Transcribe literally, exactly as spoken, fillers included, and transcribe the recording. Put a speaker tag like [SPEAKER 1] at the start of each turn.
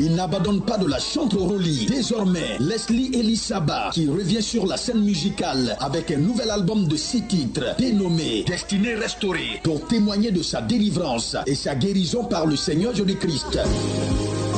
[SPEAKER 1] Il n'abandonne pas de la chanter au lit. Désormais, Leslie Elisaba qui revient sur la scène musicale avec un nouvel album de six titres dénommé Destinée restaurée pour témoigner de sa délivrance et sa guérison par le Seigneur Jésus-Christ.